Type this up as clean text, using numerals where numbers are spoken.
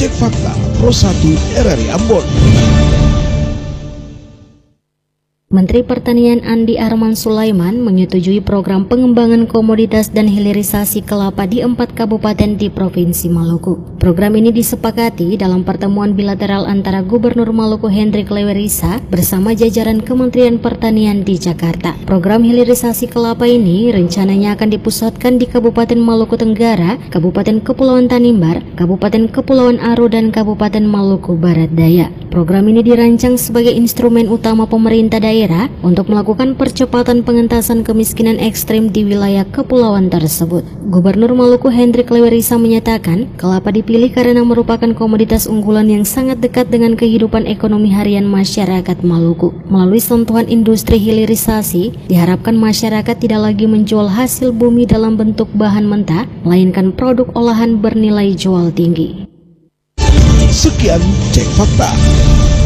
Cek Fakta Pro 1 RRI Ambon. Menteri Pertanian Andi Arman Sulaiman menyetujui program pengembangan komoditas dan hilirisasi kelapa di 4 kabupaten di Provinsi Maluku. Program ini disepakati dalam pertemuan bilateral antara Gubernur Maluku Hendrik Lewerisa bersama jajaran Kementerian Pertanian di Jakarta. Program hilirisasi kelapa ini rencananya akan dipusatkan di Kabupaten Maluku Tenggara, Kabupaten Kepulauan Tanimbar, Kabupaten Kepulauan Aro, dan Kabupaten Maluku Barat Daya. Program ini dirancang sebagai instrumen utama pemerintah daerah untuk melakukan percepatan pengentasan kemiskinan ekstrim di wilayah kepulauan tersebut. Gubernur Maluku Hendrik Lewerisa menyatakan kelapa dipilih karena merupakan komoditas unggulan yang sangat dekat dengan kehidupan ekonomi harian masyarakat Maluku. Melalui sentuhan industri hilirisasi, diharapkan masyarakat tidak lagi menjual hasil bumi dalam bentuk bahan mentah, melainkan produk olahan bernilai jual tinggi. Sekian Cek Fakta.